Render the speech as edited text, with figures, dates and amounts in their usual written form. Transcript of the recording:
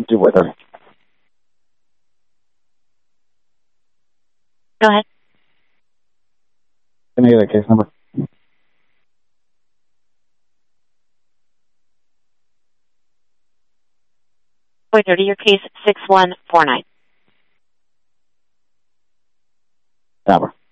do with her. Go ahead. Give me the case number. Wait, your case 6149. That one.